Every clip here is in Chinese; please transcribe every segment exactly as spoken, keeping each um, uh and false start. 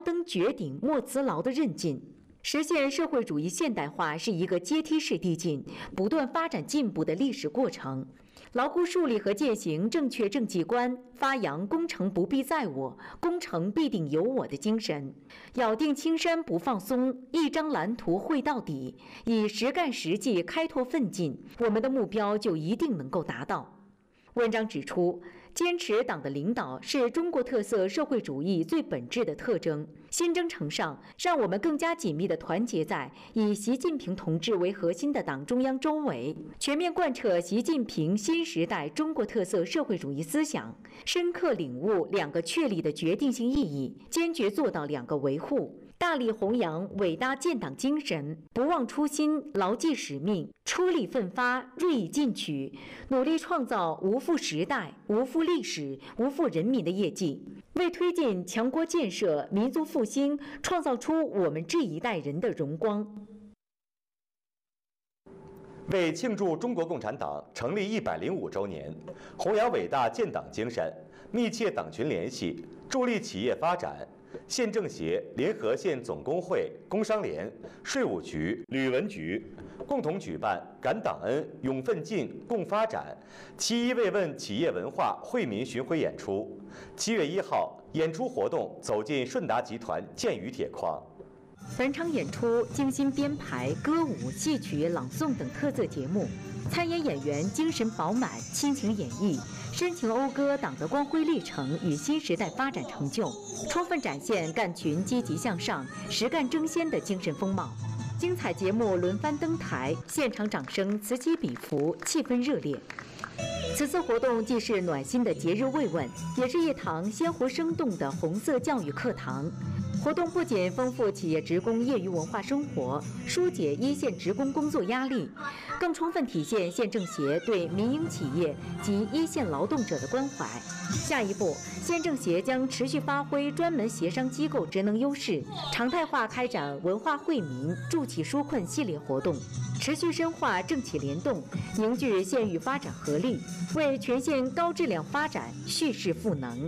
登绝顶莫辞劳的韧劲。实现社会主义现代化是一个阶梯式递进、不断发展进步的历史过程。牢固树立和践行正确政绩观，发扬工程不必在我，工程必定有我的精神，咬定青山不放松，一张蓝图绘到底，以实干实际开拓奋进，我们的目标就一定能够达到。文章指出，坚持党的领导是中国特色社会主义最本质的特征。新征程上，让我们更加紧密地团结在以习近平同志为核心的党中央周围，全面贯彻习近平新时代中国特色社会主义思想，深刻领悟两个确立的决定性意义，坚决做到两个维护。大力弘扬伟大建党精神，不忘初心，牢记使命，出力奋发，锐意进取，努力创造无负时代、无负历史、无负人民的业绩，为推进强国建设、民族复兴创造出我们这一代人的荣光。 为庆祝中国共产党成立一百零五周年，弘扬伟大建党精神，密切党群联系，助力企业发展，县政协联合县总工会、工商联、税务局、旅文局共同举办“感党恩、永奋进、共发展”七一慰问企业文化惠民巡回演出。七月一号，演出活动走进顺达集团建宇铁矿。 本场演出精心编排歌舞、戏曲、朗诵等特色节目，参演演员精神饱满，亲情演绎，深情讴歌党的光辉历程与新时代发展成就，充分展现干群积极向上、实干争先的精神风貌。精彩节目轮番登台，现场掌声此起彼伏，气氛热烈。此次活动既是暖心的节日慰问，也是一堂鲜活生动的红色教育课堂。活动不仅丰富企业职工业余文化生活，疏解一线职工工作压力，更充分体现县政协对民营企业及一线劳动者的关怀。下一步，县政协将持续发挥专门协商机构职能优势，常态化开展文化惠民、助企纾困系列活动，持续深化政企联动，凝聚县域发展合力，为全县高质量发展蓄势赋能。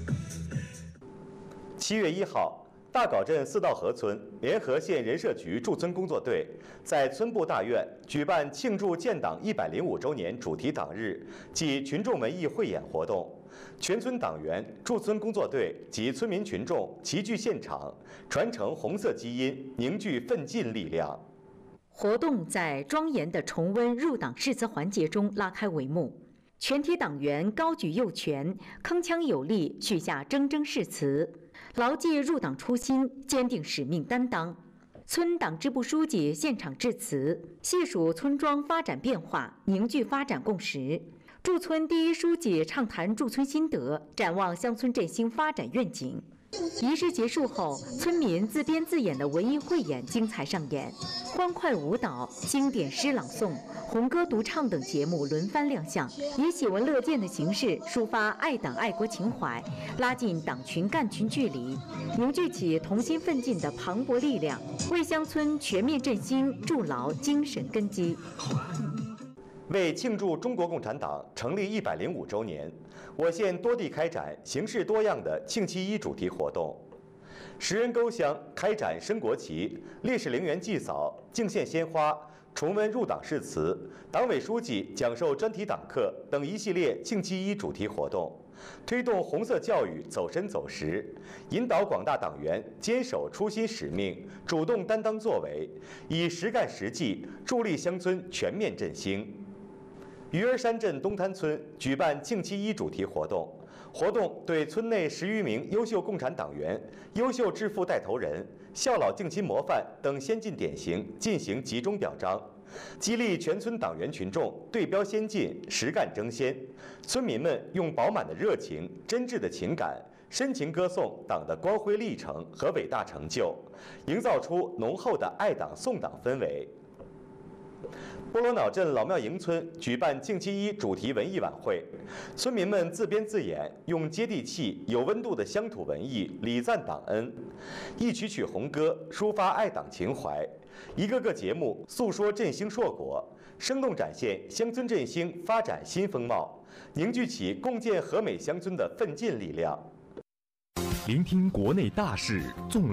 七月一号，大镐镇四道河村联合县人社局驻村工作队在村部大院举办庆祝建党一百零五周年主题党日暨群众文艺汇演活动，全村党员、驻村工作队及村民群众齐聚现场，传承红色基因，凝聚奋进力量。 活动在庄严的重温入党誓词环节中拉开帷幕。全体党员高举右拳，铿锵有力，许下铮铮誓词，牢记入党初心，坚定使命担当。村党支部书记现场致辞，细数村庄发展变化，凝聚发展共识。驻村第一书记畅谈驻村心得，展望乡村振兴发展愿景。仪式结束后，村民自编自演的文艺汇演精彩上演，欢快舞蹈、经典诗朗诵、红歌独唱等节目轮番亮相，以喜闻乐见的形式抒发爱党爱国情怀，拉近党群干群距离，凝聚起同心奋进的磅礴力量，为乡村全面振兴筑牢精神根基。 为庆祝中国共产党成立一百零五周年，我县多地开展形式多样的庆七一主题活动。石人沟乡开展升国旗、烈士陵园祭扫、敬献鲜花、重温入党誓词、党委书记讲授专题党课等一系列庆七一主题活动，推动红色教育走深走实，引导广大党员坚守初心使命，主动担当作为，以实干实际助力乡村全面振兴。鱼儿山镇东滩村举办庆七一主题活动，活动对村内十余名优秀共产党员、优秀致富带头人、孝老敬亲模范等先进典型进行集中表彰，激励全村党员群众对标先进、实干争先。村民们用饱满的热情、真挚的情感，深情歌颂党的光辉历程和伟大成就，营造出浓厚的爱党颂党氛围。波罗瑙镇老庙营村举办庆七一主题文艺晚会，村民们自编自演，用接地气、有温度的乡土文艺礼赞党恩，一曲曲红歌抒发爱党情怀，一个个节目诉说振兴硕果，生动展现乡村振兴发展新风貌，凝聚起共建和美乡村的奋进力量。 聆听国内大事，纵